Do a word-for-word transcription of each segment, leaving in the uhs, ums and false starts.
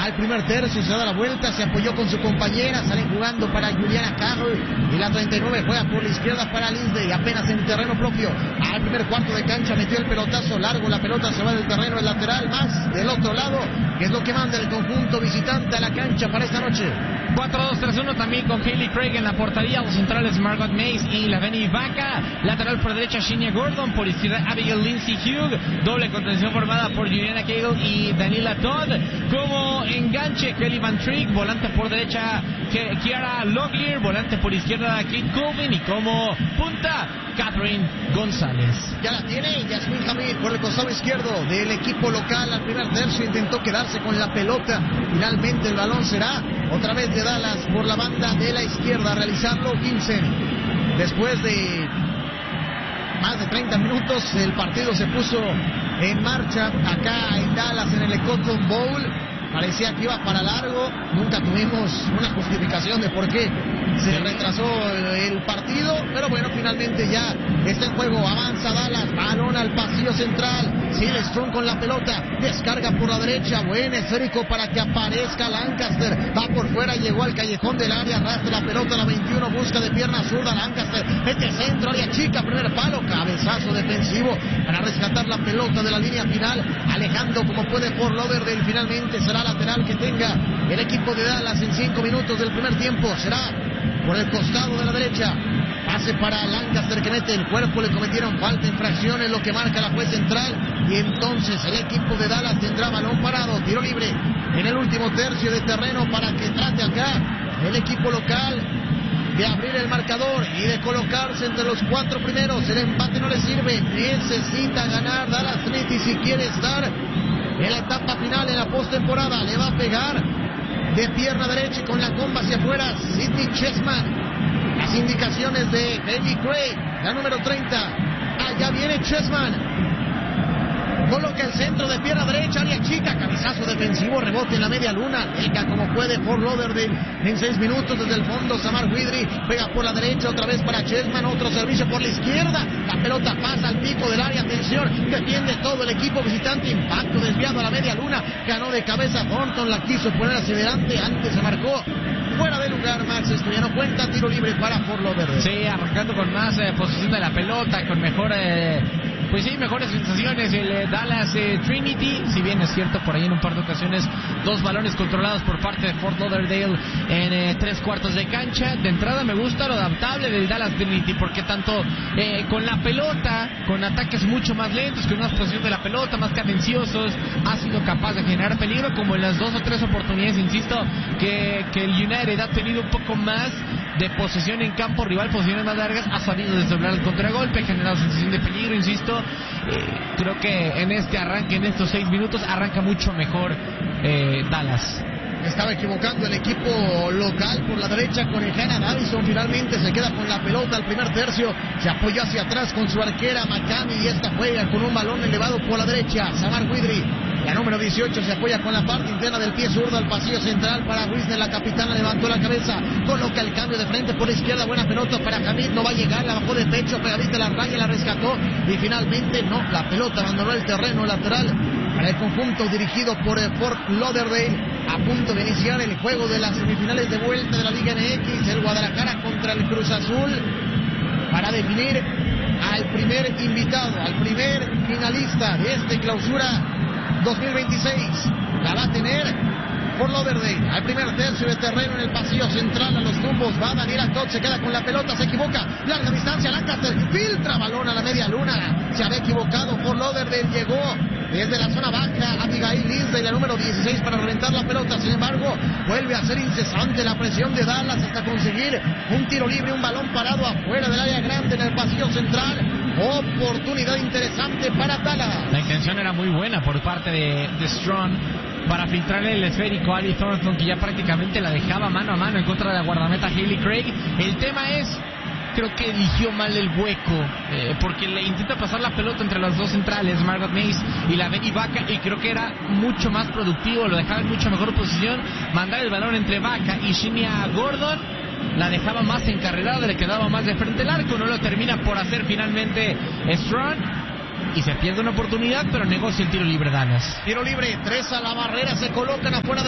al primer tercio, se da la vuelta, se apoyó con su compañera, salen jugando para Juliana Carroll y la treinta y nueve juega por la izquierda para Lindsay, apenas en terreno propio, al primer cuarto de cancha metió el pelotazo largo, la pelota se va del terreno, el lateral más del otro lado, que es lo que manda el conjunto visitante a la cancha para esta noche. cuatro dos tres uno también con Hailey Craig en la portería, los centrales Margot Mays y Laveni Vaca, lateral por derecha Shinya Gordon, por izquierda Abigail Lindsay Hugh, doble contención formada por Juliana Cagle y Daniela Todd, como enganche Kelly Van Trick, volante por derecha Kiara Locklear, volante por izquierda Kate Colvin y como punta Catherine González. Ya la tiene Yasmin Hamid por el costado izquierdo del equipo local, al primer tercio intentó quedarse con la pelota, finalmente el balón será otra vez de Dallas por la banda de la izquierda a realizarlo Vincent. Después de más de treinta minutos el partido se puso en marcha acá en Dallas en el Cotton Bowl. Parecía que iba para largo, nunca tuvimos una justificación de por qué se retrasó el partido, pero bueno, finalmente ya está en juego, avanza Dallas, balón al pasillo central, sigue Strong con la pelota, descarga por la derecha, buen esférico para que aparezca Lancaster, va por fuera, llegó al callejón del área, arrastra la pelota a la veintiuno, busca de pierna zurda Lancaster, mete centro, área chica, primer palo, cabezazo defensivo para rescatar la pelota de la línea final, alejando como puede por Lauderdale, finalmente será lateral que tenga el equipo de Dallas en cinco minutos del primer tiempo, será por el costado de la derecha, pase para Lancaster que mete el cuerpo, le cometieron falta, infracciones, lo que marca la juez central, y entonces el equipo de Dallas tendrá balón parado, tiro libre en el último tercio de terreno para que trate acá el equipo local de abrir el marcador y de colocarse entre los cuatro primeros. El empate no le sirve, necesita ganar Dallas Trinity si quiere estar en la etapa final, en la postemporada. Le va a pegar de pierna derecha y con la comba hacia afuera Sidney Chessman. Las indicaciones de Hailey Craig, la número treinta. Allá viene Chessman. Coloca el centro de pierna derecha, área chica, cabezazo defensivo, rebote en la media luna, llega como puede por Lauderdale en seis minutos desde el fondo. Samar Widry pega por la derecha, otra vez para Chessman, otro servicio por la izquierda, la pelota pasa al pico del área, atención, defiende todo el equipo visitante, impacto desviado a la media luna, ganó de cabeza Thornton, la quiso poner hacia adelante, antes se marcó fuera de lugar. Max, esto ya no cuenta, tiro libre para Fort Lauderdale. Sí, arrancando con más eh, posesión de la pelota, con mejor eh, pues sí, mejores sensaciones el eh, Dallas eh, Trinity, si bien es cierto por ahí en un par de ocasiones dos balones controlados por parte de Fort Lauderdale en eh, tres cuartos de cancha. De entrada me gusta lo adaptable del Dallas Trinity, porque tanto eh, con la pelota, con ataques mucho más lentos, con una posesión de la pelota más cadenciosos, ha sido capaz de generar peligro, como en las dos o tres oportunidades, insisto, que, que el United ha tenido un poco más de posesión en campo rival, posiciones más largas, ha sabido desdoblar el contragolpe, ha generado sensación de peligro, insisto. Eh, creo que en este arranque, en estos seis minutos, arranca mucho mejor eh, Dallas. Estaba equivocando el equipo local por la derecha con el Hannah Davison, finalmente se queda con la pelota al primer tercio, se apoyó hacia atrás con su arquera McCann y esta juega con un balón elevado por la derecha. Samar Widry, la número dieciocho, se apoya con la parte interna del pie zurdo al pasillo central para Wisner, la capitana levantó la cabeza, coloca el cambio de frente por la izquierda, buena pelota para Hamid, no va a llegar, la bajó de pecho, pegadita a la raya, la rescató y finalmente no, la pelota abandonó el terreno lateral para el conjunto dirigido por Fort Lauderdale. A punto de iniciar el juego de las semifinales de vuelta de la Liga M X, el Guadalajara contra el Cruz Azul, para definir al primer invitado, al primer finalista de este clausura dos mil veintiséis. La va a tener Fort Lauderdale, al primer tercio de terreno en el pasillo central, a los tumbos va Daniela Todd, se queda con la pelota, se equivoca, larga distancia, Lancaster filtra balón a la media luna, se había equivocado, Fort Lauderdale llegó desde la zona baja Abigail Lindsay, la número dieciséis, para reventar la pelota. Sin embargo, vuelve a ser incesante la presión de Dallas hasta conseguir un tiro libre, un balón parado afuera del área grande en el pasillo central. Oportunidad interesante para Dallas. La intención era muy buena por parte de, de Strong para filtrarle el esférico a Ali Thornton, que ya prácticamente la dejaba mano a mano en contra de la guardameta Hailey Craig. El tema es, creo que eligió mal el hueco, eh, porque le intenta pasar la pelota entre las dos centrales, Margot Mays y la Benny Vaca, y creo que era mucho más productivo, lo dejaba en mucha mejor posición, mandar el balón entre Vaca y Shinya Gordon, la dejaba más encarrerada, le quedaba más de frente al arco, no lo termina por hacer finalmente Strong, y se pierde una oportunidad, pero negocia el tiro libre Dallas. Tiro libre, tres a la barrera, se colocan afuera de la media luna.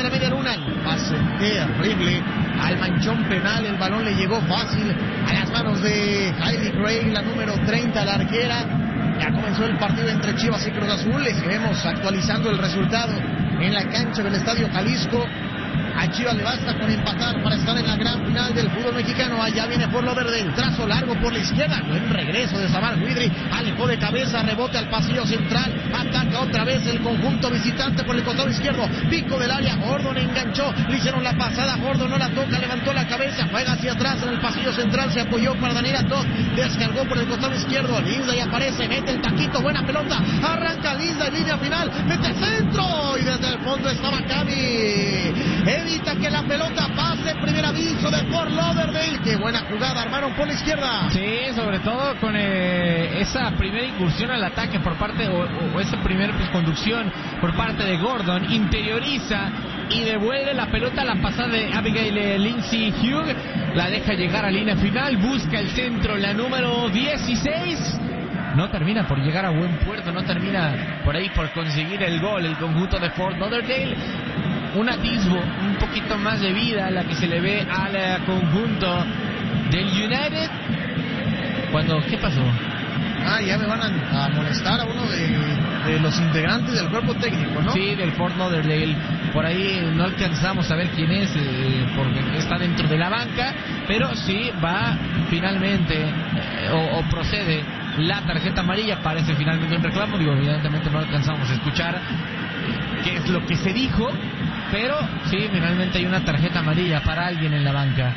una, el pase terrible al manchón penal, el balón le llegó fácil a las manos de Hailey Craig, la número treinta, la arquera. Ya comenzó el partido entre Chivas y Cruz Azul, les iremos actualizando el resultado en la cancha del Estadio Jalisco. A Chivas le basta con empatar para estar en la gran final del fútbol mexicano. Allá viene Fort Lauderdale, trazo largo por la izquierda, buen regreso de Samar Huidri, alejó de cabeza, rebote al pasillo central, ataca otra vez el conjunto visitante por el costado izquierdo, pico del área, Gordon enganchó, le hicieron la pasada, Gordon no la toca, levantó la cabeza, juega hacia atrás en el pasillo central, se apoyó para Daniel Atot, descargó por el costado izquierdo, Lindsay aparece, mete el taquito, buena pelota, arranca Lindsay, línea final, mete centro, y desde el fondo está Maccabi, evita que la pelota pase, primer aviso de Fort Lauderdale. Qué buena jugada armaron por la izquierda. Sí, sobre todo con eh, esa primera incursión al ataque por parte, o, o esa primera pues, conducción por parte de Gordon, interioriza y devuelve la pelota a la pasada de Abigail eh, Lindsay Hugh, la deja llegar a línea final, busca el centro, la número dieciséis. No termina por llegar a buen puerto, no termina por ahí por conseguir el gol, el conjunto de Fort Lauderdale. Un atisbo, un poquito más de vida la que se le ve al conjunto del United. Cuando, ¿qué pasó? Ah, ya me van a, a molestar a uno de, de los integrantes del cuerpo técnico, ¿no? Sí, del Fort Lauderdale. Por ahí no alcanzamos a ver quién es, eh, porque está dentro de la banca, pero sí va finalmente, eh, o, o procede la tarjeta amarilla. Parece finalmente un reclamo. Digo, evidentemente no alcanzamos a escuchar eh, qué es lo que se dijo, pero sí, finalmente hay una tarjeta amarilla para alguien en la banca.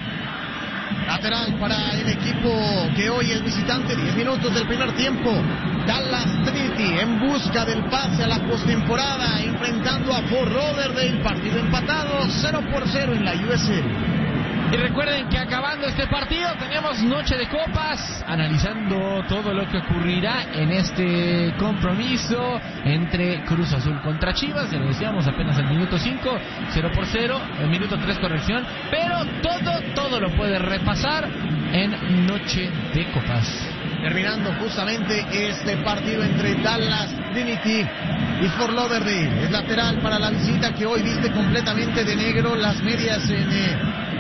Lateral para el equipo que hoy es visitante, diez minutos del primer tiempo. Dallas Trinity en busca del pase a la postemporada, enfrentando a Fort Lauderdale, partido empatado cero por cero en la U S L. Y recuerden que acabando este partido tenemos noche de copas, analizando todo lo que ocurrirá en este compromiso entre Cruz Azul contra Chivas. Ya lo decíamos, apenas el minuto cinco, cero por cero, el minuto tres corrección, pero todo, todo lo puede repasar en noche de copas. Terminando justamente este partido entre Dallas Trinity y Fort Lauderdale. Es lateral para la visita, que hoy viste completamente de negro, las medias en eh,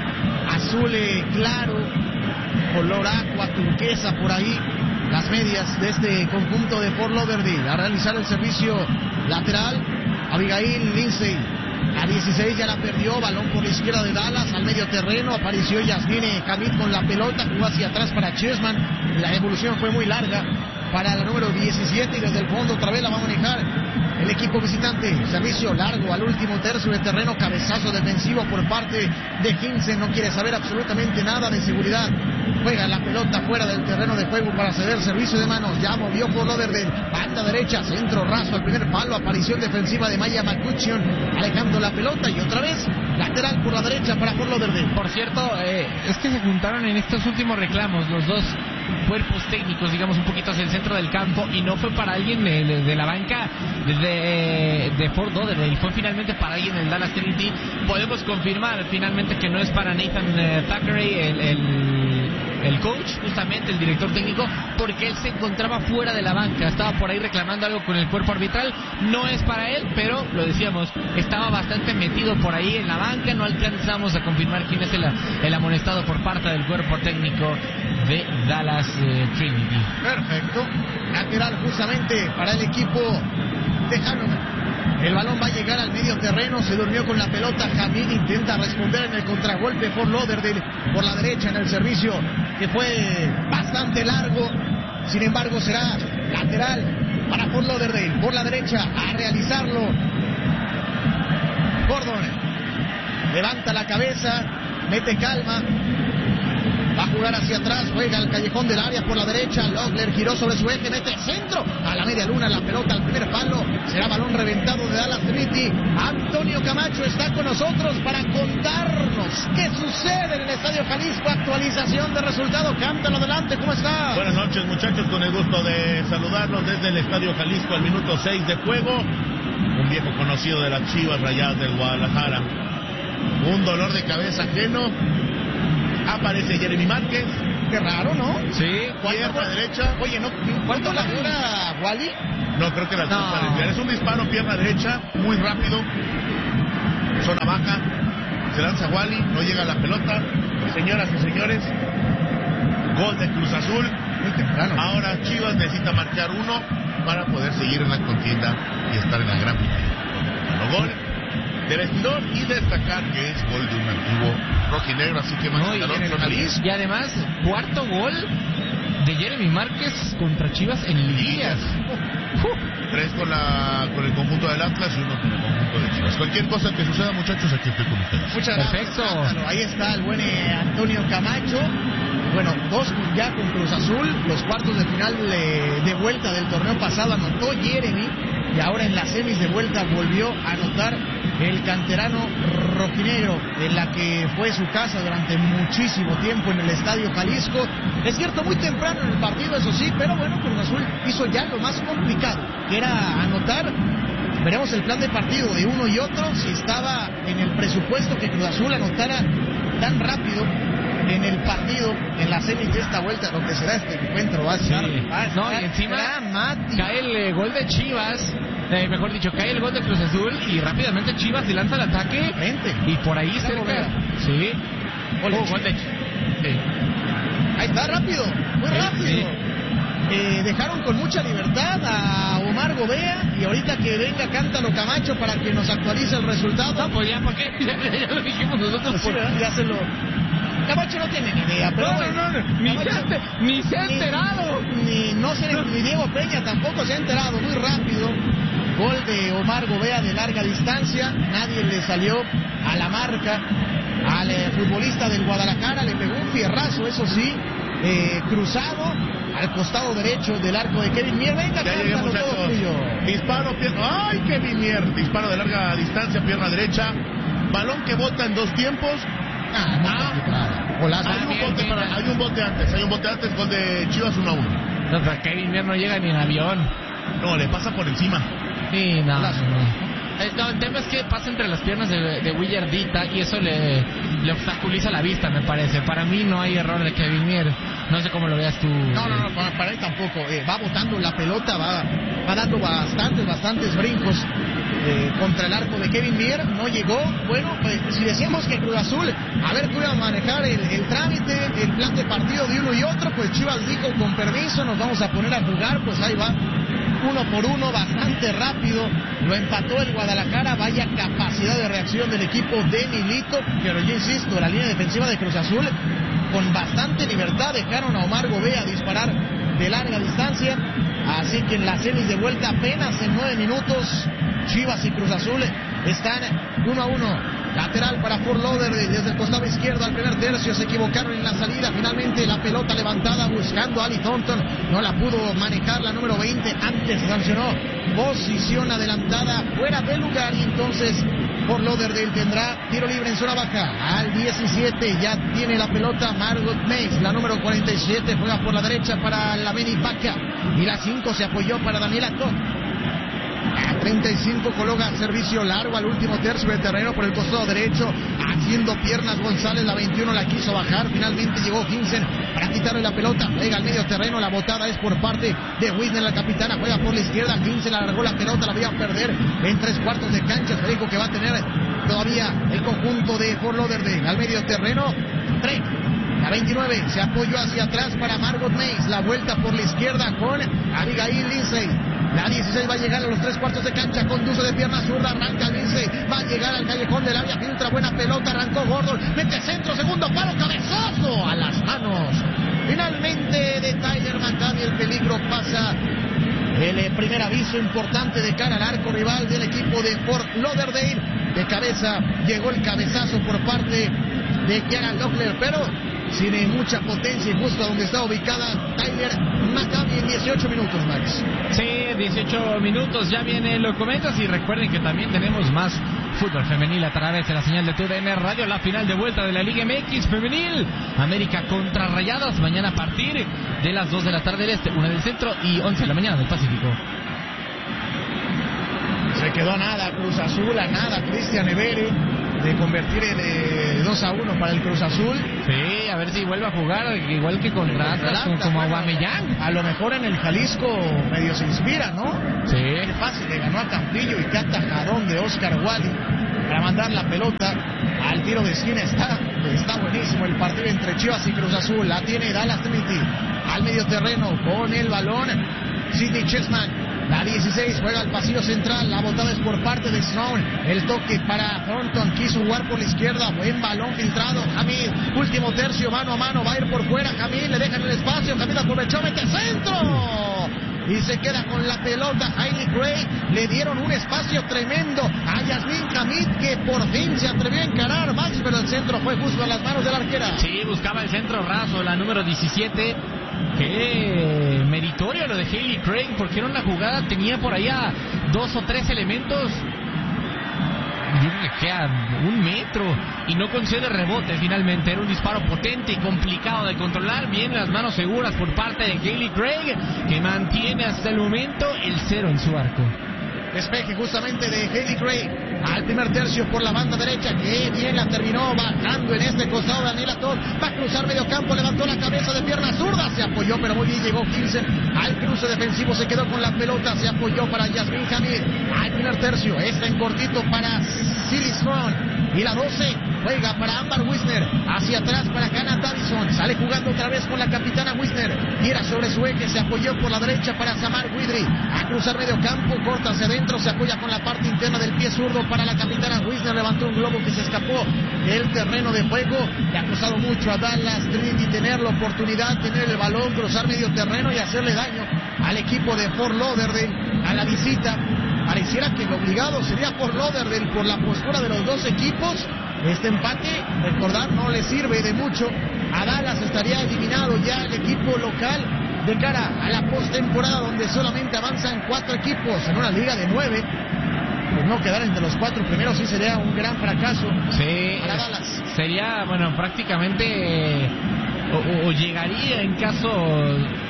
azul eh, claro, color aqua, turquesa por ahí, las medias de este conjunto de Fort Lauderdale. A realizar el servicio lateral, Abigail Lindsay, a dieciséis ya la perdió, balón por la izquierda de Dallas, al medio terreno, apareció Yasmine Hamid con la pelota, jugó hacia atrás para Chessman, la evolución fue muy larga para la número diecisiete, y desde el fondo otra vez la va a manejar el equipo visitante. Servicio largo al último tercio de terreno, cabezazo defensivo por parte de quince, no quiere saber absolutamente nada de seguridad, juega la pelota fuera del terreno de juego para ceder servicio de manos. Ya movió por Lauderdale, banda derecha, centro raso al primer palo, aparición defensiva de Maya McCutcheon, alejando la pelota, y otra vez lateral por la derecha para Fort Lauderdale. Por cierto, eh, es que se juntaron en estos últimos reclamos los dos cuerpos técnicos, digamos, un poquito hacia el centro del campo, y no fue para alguien de, de, de la banca de, de Fort Lauderdale, fue finalmente para alguien del Dallas Trinity. Podemos confirmar finalmente que no es para Nathan eh, Thackeray, el, el, el coach, justamente el director técnico, porque él se encontraba fuera de la banca, estaba por ahí reclamando algo con el cuerpo arbitral. No es para él, pero lo decíamos, estaba bastante metido por ahí en la banca. No alcanzamos a confirmar quién es el, el amonestado por parte del cuerpo técnico de Dallas eh, Trinity. Perfecto, lateral justamente para el equipo de Hannover. El balón va a llegar al medio terreno, se durmió con la pelota Hamid, intenta responder en el contragolpe Fort Lauderdale por la derecha en el servicio, que fue bastante largo. Sin embargo, será lateral para Fort Lauderdale por la derecha a realizarlo. Gordon levanta la cabeza, mete calma, va a jugar hacia atrás, juega al callejón del área por la derecha. Logler giró sobre su eje, mete centro a la media luna, la pelota al primer palo, será balón reventado de Dallas Trinity. Antonio Camacho está con nosotros para contarnos qué sucede en el Estadio Jalisco. Actualización de resultado. Cántalo adelante, ¿cómo está? Buenas noches, muchachos, con el gusto de saludarlos desde el Estadio Jalisco al minuto seis de juego. Un viejo conocido de las Chivas Rayadas del Guadalajara, un dolor de cabeza ajeno. Aparece Jeremy Márquez. Qué raro, ¿no? Sí, pierna derecha. Oye, ¿no? ¿Cuánto la dura Wally? No, creo que la no. Es un disparo, pierna derecha, muy rápido. Zona baja. se lanza Wally, no llega la pelota. Señoras y señores, gol de Cruz Azul. Muy temprano. Ahora Chivas necesita marcar uno para poder seguir en la contienda y estar en la gran final. Gol de vestidor y destacar que es gol de un antiguo rojinegro, así que no, y, el, y además, cuarto gol de Jeremy Márquez contra Chivas en liguillas. Uh, tres con, la, con el conjunto del Atlas y uno con el conjunto de Chivas. Cualquier cosa que suceda, muchachos, aquí estoy con ustedes. Muchas gracias. Perfecto. Ahí está el buen eh, Antonio Camacho. Bueno, dos ya con Cruz Azul, los cuartos de final de, de vuelta del torneo pasado anotó Jeremy y ahora en las semis de vuelta volvió a anotar el canterano rojinegro, en la que fue su casa durante muchísimo tiempo en el Estadio Jalisco. Es cierto, muy temprano en el partido, eso sí, pero bueno, Cruz Azul hizo ya lo más complicado, que era anotar. Veremos el plan de partido de uno y otro, si estaba en el presupuesto que Cruz Azul anotara tan rápido en el partido, en la semis de esta vuelta. Lo que será este encuentro va a ser, sí. va a estar no, y encima dramático. Cae el eh, gol de Chivas, eh, mejor dicho, cae el gol de Cruz Azul y rápidamente Chivas se lanza al ataque. Mente. Y por ahí Está cerca, volver. sí, Gol de oh, gol de Chivas. Sí. Ahí está, rápido, muy Sí, rápido. sí. Eh, dejaron con mucha libertad a Omar Gobea y ahorita que venga Cántalo Camacho para que nos actualice el resultado. No, pues ya, ¿por qué? Ya, ya lo dijimos nosotros. Pues sí, por... ya se lo... Camacho no tiene ni idea, pero no, bueno, no, no, ni, Camacho, se, ni se ha enterado. Ni, ni, no sé, ni Diego Peña tampoco se ha enterado, muy rápido. Gol de Omar Gobea de larga distancia, nadie le salió a la marca al eh, futbolista del Guadalajara, le pegó un fierrazo, eso sí, eh, cruzado al costado derecho del arco de Kevin Mier. Venga, ya llegué, muchachos. Disparo, pierna. ¡Ay, Kevin Mier! Disparo de larga distancia, pierna derecha. Balón que bota en dos tiempos. Ah, no, Golazo. Hay, un bote para, hay un bote antes, hay un bote antes, gol de Chivas uno a uno. No, pero Kevin Mier no llega ni en avión. No, le pasa por encima. Sí, no, no. Eh, no, el tema es que pasa entre las piernas de, de Willardita y eso le, le obstaculiza la vista, me parece. Para mí no hay error de Kevin Mier. No sé cómo lo veas tú. No, no, no, para, para él tampoco. Eh, va botando la pelota, va, va dando bastantes, bastantes brincos eh, contra el arco de Kevin Mier. No llegó. Bueno, pues si decíamos que Cruz Azul, a ver, tú ibas a manejar el, el trámite, el plan de partido de uno y otro, pues Chivas dijo, con permiso, nos vamos a poner a jugar, pues ahí va. Uno por uno, bastante rápido, lo empató el Guadalajara. Vaya capacidad de reacción del equipo de Milito, pero yo insisto, la línea defensiva de Cruz Azul con bastante libertad dejaron a Omar Gobea disparar de larga distancia, así que en las series de vuelta apenas en nueve minutos Chivas y Cruz Azul están uno a uno. Lateral para Fort Lauderdale desde el costado izquierdo al primer tercio, se equivocaron en la salida, finalmente la pelota levantada buscando a Ali Thornton, no la pudo manejar la número veinte, antes sancionó posición adelantada fuera de lugar y entonces Fort Lauderdale tendrá tiro libre en zona baja. Al diecisiete ya tiene la pelota Margot Mays, la número cuarenta y siete juega por la derecha para la Vaca y la cinco se apoyó para Daniela Koch. A treinta y cinco coloca servicio largo al último tercio de terreno por el costado derecho, haciendo piernas González, la veintiuno la quiso bajar, finalmente llegó Vincent para quitarle la pelota, juega al medio terreno, la botada es por parte de Whitney, la capitana, juega por la izquierda, Vincent alargó la pelota, la voy a perder en tres cuartos de cancha, se dijo que va a tener todavía el conjunto de Fort Lauderdale, al medio terreno, Drake. La veintinueve se apoyó hacia atrás para Margot Mays, la vuelta por la izquierda con Abigail Lindsay. La dieciséis va a llegar a los tres cuartos de cancha, conduce de pierna zurda, arranca Lindsay, va a llegar al callejón del área, filtra buena pelota, arrancó Gordon, mete centro, segundo palo, cabezazo a las manos. Finalmente de Tyler McCabe, el peligro pasa. El eh, primer aviso importante de cara al arco rival del equipo de Fort Lauderdale. De cabeza llegó el cabezazo por parte de Kiara Loeffler, pero sin eh, mucha potencia y justo donde está ubicada Tyler McCabe en dieciocho minutos, Max. Sí, dieciocho minutos, ya vienen los comentas y recuerden que también tenemos más fútbol femenil a través de la señal de T U D N Radio, la final de vuelta de la Liga M X femenil, América contra Rayadas, mañana a partir de las dos de la tarde del este, una del centro y once de la mañana del Pacífico. Se quedó a nada Cruz Azul, a nada Cristian Evere de convertir el eh, dos a uno para el Cruz Azul. Sí, a ver si vuelve a jugar igual que contra Atlas, como, como Aubameyang. A lo mejor en el Jalisco medio se inspira, ¿no? Sí. Qué fácil, le ganó a Campillo y qué atajadón de Oscar Wally. para mandar la pelota al tiro de esquina. Está, está buenísimo el partido entre Chivas y Cruz Azul. La tiene Dallas Trinity al medio terreno con el balón. Sidney Chessman. La dieciséis juega al pasillo central, la botada es por parte de Sloan, el toque para Thornton, quiso jugar por la izquierda, buen balón filtrado, Hamid, último tercio, mano a mano, va a ir por fuera, Hamid, le dejan el espacio, Hamid aprovechó, mete centro, y se queda con la pelota, Hailey Gray, le dieron un espacio tremendo a Yasmín Hamid, que por fin se atrevió a encarar, Max, pero el centro fue justo a las manos de la arquera. Sí, buscaba el centro raso, la número diecisiete, qué meritorio lo de Hailey Craig, porque era una jugada, tenía por allá dos o tres elementos, yo creo que queda un metro y no concede rebote. Finalmente era un disparo potente y complicado de controlar, bien las manos seguras por parte de Hailey Craig, que mantiene hasta el momento el cero en su arco. Despeje justamente de Hailey Craig al primer tercio por la banda derecha, que bien la terminó bajando en este costado. Daniela Todd va a cruzar medio campo, levantó la cabeza de pierna zurda, se apoyó, pero muy bien llegó Kilsen al cruce defensivo, se quedó con la pelota, se apoyó para Yasmín Hamid al primer tercio, está en cortito para Silly Strong. Y la doce juega para Ámbar Wisner, hacia atrás para Hannah Davison, sale jugando otra vez con la capitana Wisner, tira sobre su eje, se apoyó por la derecha para Samar Widry, a cruzar medio campo, corta hacia adentro, se apoya con la parte interna del pie zurdo para la capitana Wisner, levantó un globo que se escapó del terreno de juego. Le ha costado mucho a Dallas Trinity tener la oportunidad, tener el balón, cruzar medio terreno y hacerle daño al equipo de Fort Lauderdale a la visita. Pareciera que el obligado sería Fort Lauderdale por la postura de los dos equipos. Este empate, recordar, no le sirve de mucho. A Dallas estaría eliminado ya el equipo local de cara a la postemporada, donde solamente avanzan cuatro equipos en una liga de nueve. Pues no quedar entre los cuatro primeros sí sería un gran fracaso sí, para Dallas. Sería, bueno, prácticamente eh, o, o llegaría en caso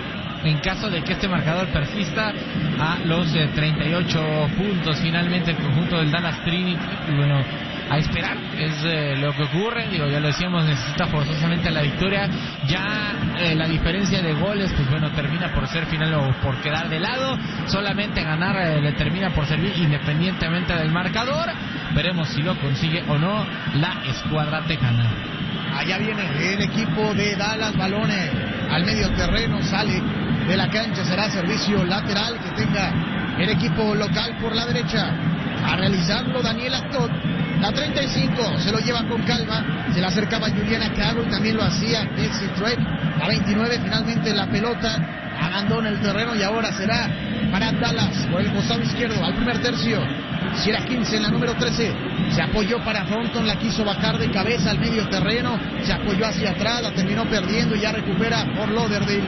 en caso de que este marcador persista a los eh, treinta y ocho puntos. Finalmente el conjunto del Dallas Trinity, bueno, a esperar es eh, lo que ocurre. Digo, ya lo decíamos, necesita forzosamente la victoria. Ya eh, la diferencia de goles, pues bueno, termina por ser final o por quedar de lado. Solamente ganar eh, le termina por servir independientemente del marcador. Veremos si lo consigue o no la escuadra tejana. Allá viene el equipo de Dallas, balones al medio terreno, sale de la cancha, será servicio lateral que tenga el equipo local por la derecha. A realizarlo Daniela Todd, la treinta y cinco, se lo lleva con calma, se le acercaba Juliana Carroll, también lo hacía Betsy Drake, la veintinueve, finalmente la pelota abandona el terreno y ahora será para Dallas por el costado izquierdo, al primer tercio. Si era quince en la número trece, se apoyó para Thornton, la quiso bajar de cabeza al medio terreno, se apoyó hacia atrás, la terminó perdiendo y ya recupera por Lauderdale.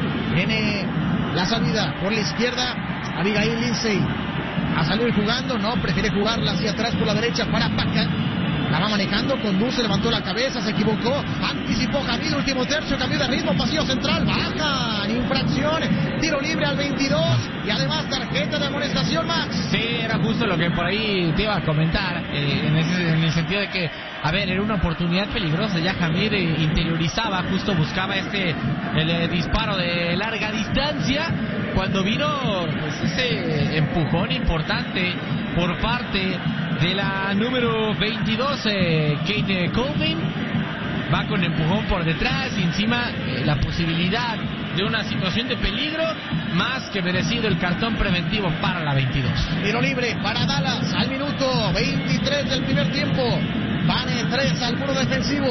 Viene la salida por la izquierda, Abigail Lindsay a salir jugando, no, prefiere jugarla hacia atrás por la derecha para Paca. La va manejando, conduce, levantó la cabeza, se equivocó, anticipó Jamil, último tercio, cambio de ritmo, pasillo central, baja, infracción, tiro libre al veintidós y además tarjeta de amonestación, Max. Sí, era justo lo que por ahí te iba a comentar, eh, en, ese, en el sentido de que, a ver, era una oportunidad peligrosa, ya Jamil eh, interiorizaba, justo buscaba este, el eh, disparo de larga distancia, cuando vino pues ese empujón importante por parte de la número veintidós, eh, Kate Colvin, va con empujón por detrás y encima eh, la posibilidad de una situación de peligro, más que merecido el cartón preventivo para la veintidós. Tiro libre para Dallas al minuto veintitrés del primer tiempo, van en tres al muro defensivo.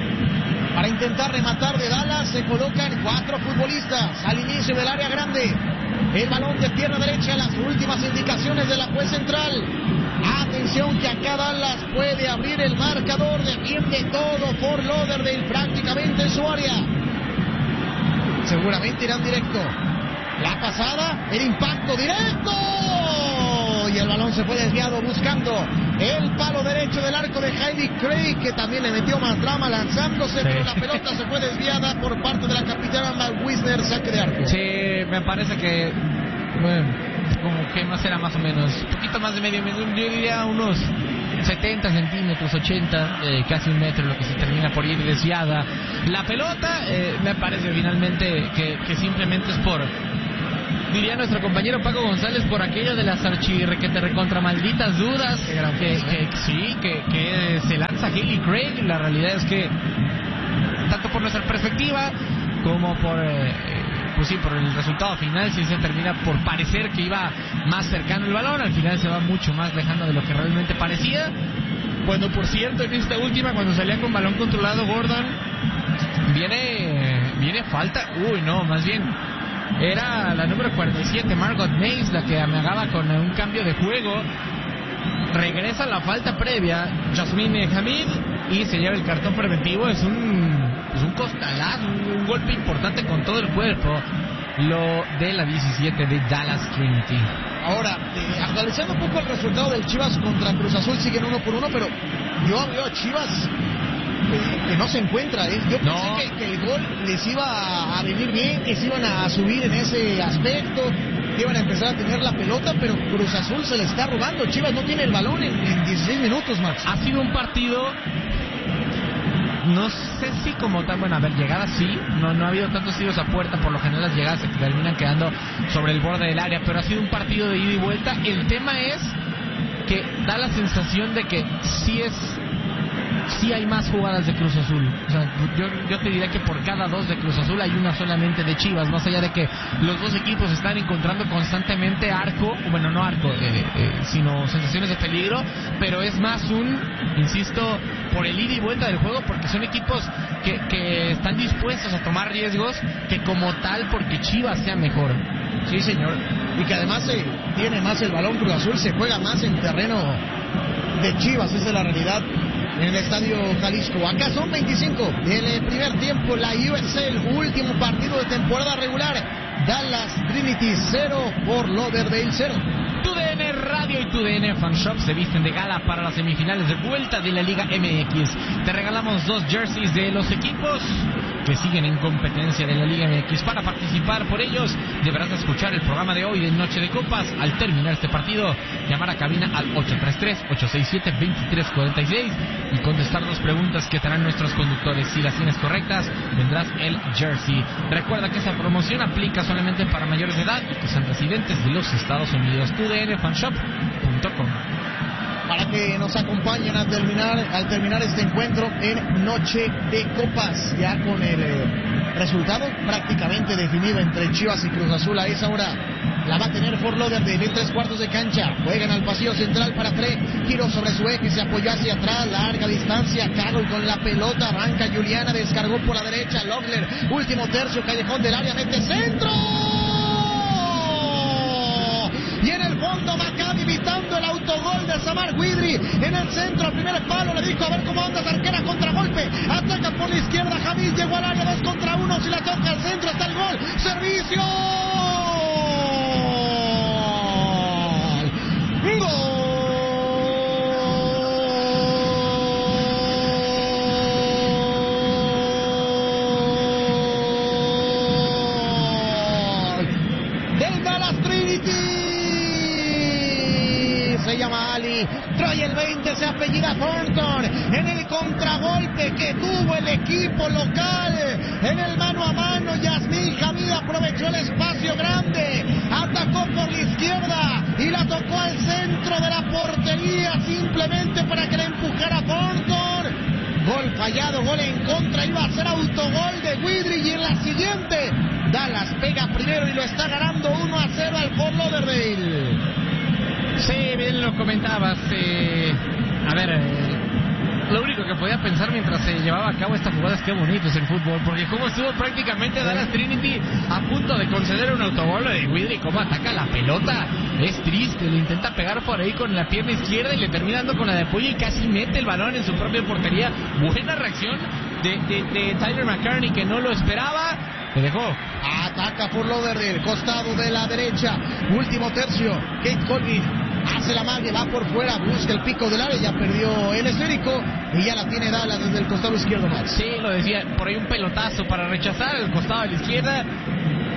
Para intentar rematar de Dallas se colocan cuatro futbolistas al inicio del área grande. El balón de pierna derecha, las últimas indicaciones de la juez central. Atención que acá Dallas puede abrir el marcador, defiende todo Fort Lauderdale prácticamente en su área. Seguramente irán directo. La pasada, el impacto directo. Y el balón se fue desviado buscando el palo derecho del arco de Hailey Craig, que también le metió más drama lanzándose, sí. Pero la pelota se fue desviada por parte de la capitana Mal Wisner, saque de arco. Sí, me parece que, bueno, como que más era más o menos, un poquito más de medio metro, yo diría unos setenta centímetros, ochenta, eh, casi un metro, lo que se termina por ir desviada. La pelota, eh, me parece finalmente que, que simplemente es por diría nuestro compañero Paco González, por aquello de las archirrequete recontra malditas dudas, que, que, sí, que, que se lanza Haley Craig. La realidad es que, tanto por nuestra perspectiva, como por... Eh, pues sí, por el resultado final, sí se termina por parecer que iba más cercano el balón, al final se va mucho más lejano de lo que realmente parecía. Cuando, por cierto, en esta última, cuando salía con balón controlado Gordon, viene viene falta, uy no, más bien era la número cuarenta y siete, Margot Mays, la que amagaba con un cambio de juego. Regresa la falta previa Jasmine Hamid y se lleva el cartón preventivo. Es un pues un costalazo, un, un golpe importante con todo el cuerpo, lo de la diecisiete de Dallas Trinity. Ahora, eh, actualizando un poco el resultado del Chivas contra Cruz Azul, siguen uno por uno, pero yo veo a Chivas eh, que no se encuentra. ¿eh? Yo pensé no. que, que el gol les iba a, a venir bien, que se iban a subir en ese aspecto, que iban a empezar a tener la pelota, pero Cruz Azul se le está robando. Chivas no tiene el balón en, en dieciséis minutos, Max. Ha sido un partido... No sé si como tal, bueno, a ver, llegadas sí, no, no ha habido tantos tiros a puerta, por lo general las llegadas se terminan quedando sobre el borde del área, pero ha sido un partido de ida y vuelta. El tema es que da la sensación de que sí es, sí hay más jugadas de Cruz Azul. O sea, yo, yo te diría que por cada dos de Cruz Azul hay una solamente de Chivas, más allá de que los dos equipos están encontrando constantemente arco, bueno, no arco, eh, eh, sino sensaciones de peligro, pero es más un, insisto, por el ida y vuelta del juego, porque son equipos que, que están dispuestos a tomar riesgos, que como tal porque Chivas sea mejor. Sí, señor. Y que además se tiene más el balón Cruz Azul, se juega más en terreno de Chivas, esa es la realidad en el Estadio Jalisco. Acá son veinticinco del primer tiempo, la U S L, último partido de temporada regular. Dallas Trinity cero por Lauderdale cero. Tu D N Radio y Tu D N Fan Shop se visten de gala para las semifinales de vuelta de la Liga M X. Te regalamos dos jerseys de los equipos que siguen en competencia de la Liga M X. Para participar por ellos, deberás escuchar el programa de hoy de Noche de Copas. Al terminar este partido, llamar a cabina al ocho tres tres, ocho seis siete, dos tres cuatro seis y contestar dos preguntas que te harán nuestros conductores. Si las tienes correctas, tendrás el jersey. Recuerda que esta promoción aplica solamente para mayores de edad y que sean residentes de los Estados Unidos. tu d n fan shop punto com. Para que nos acompañen a terminar, al terminar este encuentro en Noche de Copas, ya con el eh, resultado prácticamente definido entre Chivas y Cruz Azul. A esa hora la va a tener Fort Lauderdale en tres cuartos de cancha. Juegan al pasillo central para Fred, giro sobre su eje, se apoyó hacia atrás, larga distancia, Carol con la pelota, arranca Juliana, descargó por la derecha, Logler, último tercio, callejón del área, mete centro. Y en el fondo Maccabi evitando el autogol de Samar Guidry. En el centro, al primer palo, le dijo a ver cómo andas, arquera, contragolpe. Ataca por la izquierda, Javis llegó al área, dos contra uno. Si la toca al centro, está el gol. ¡Servicio! ¡Gol! Del Dallas Trinity. Se llama Ali, trae el veinte, se apellida Thornton. En el contragolpe que tuvo el equipo local, en el mano a mano, Yasmín Hamid aprovechó el espacio grande, atacó por la izquierda y la tocó al centro de la portería simplemente para que le empujara Thornton. Gol fallado, gol en contra, iba a ser autogol de Guidry y en la siguiente Dallas pega primero y lo está ganando uno a cero al Fort Lauderdale. Sí, bien lo comentabas. Eh, a ver, eh, lo único que podía pensar mientras se llevaba a cabo esta jugada es qué bonito es el fútbol, porque como estuvo prácticamente Dallas Trinity a punto de conceder un autogol de Guidry, cómo ataca la pelota, es triste, le intenta pegar por ahí con la pierna izquierda y le termina dando con la de apoyo y casi mete el balón en su propia portería. Buena reacción de, de, de Tyler McCartney, que no lo esperaba. Te dejó. Ataca por Lauderdale, costado de la derecha, último tercio, Kate Colby hace la magia, va por fuera, busca el pico del área, ya perdió el esférico y ya la tiene Dallas desde el costado izquierdo, Max. Sí, lo decía, por ahí un pelotazo para rechazar el costado de la izquierda.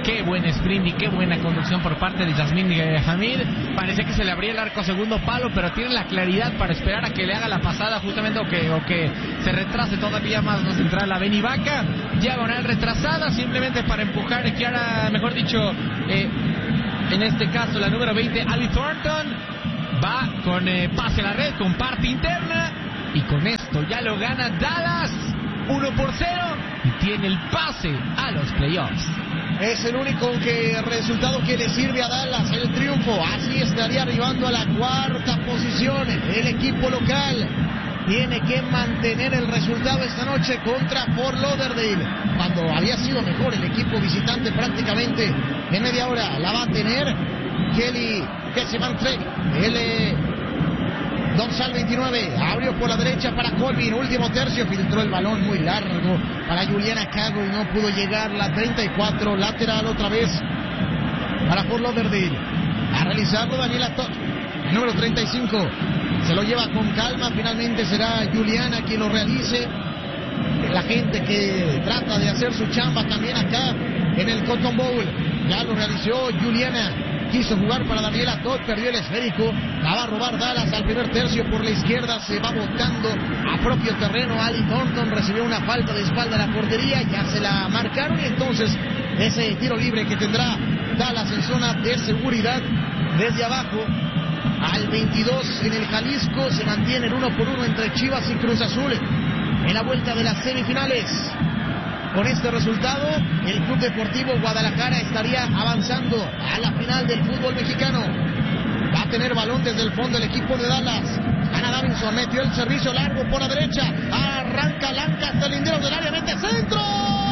Qué buen sprint y qué buena conducción por parte de Yasmine Hamid. Parece que se le abría el arco a segundo palo, pero tiene la claridad para esperar a que le haga la pasada justamente o que, o que se retrase todavía más la central a Benny Vaca. Diagonal retrasada simplemente para empujar que ahora, mejor dicho, eh, en este caso la número veinte, Ali Thornton, va con eh, pase a la red, con parte interna, y con esto ya lo gana Dallas uno por cero y tiene el pase a los playoffs. Es el único que resultado que le sirve a Dallas el triunfo. Así estaría arribando a la cuarta posición. El equipo local tiene que mantener el resultado esta noche contra Fort Lauderdale. Cuando había sido mejor el equipo visitante prácticamente en media hora, la va a tener Kelly Kesseman-Trey. El eh, Dorsal veintinueve abrió por la derecha para Colvin, último tercio, filtró el balón muy largo para Juliana Cago y no pudo llegar. La treinta y cuatro, lateral otra vez para Fort Lauderdale. A realizarlo Daniela Todd, el número treinta y cinco, se lo lleva con calma, finalmente será Juliana quien lo realice. La gente que trata de hacer su chamba también acá en el Cotton Bowl, ya lo realizó Juliana. Quiso jugar para Daniela Todd, perdió el esférico, la va a robar Dallas al primer tercio por la izquierda, se va botando a propio terreno. Ali Thornton recibió una falta de espalda a la portería, ya se la marcaron y entonces ese tiro libre que tendrá Dallas en zona de seguridad desde abajo al veintidós en el Jalisco. Se mantiene el uno por uno entre Chivas y Cruz Azul en la vuelta de las semifinales. Con este resultado, el Club Deportivo Guadalajara estaría avanzando a la final del fútbol mexicano. Va a tener balón desde el fondo el equipo de Dallas. Ana Davinson metió el servicio largo por la derecha. Arranca Lanca hasta el lindero del área, mete centro.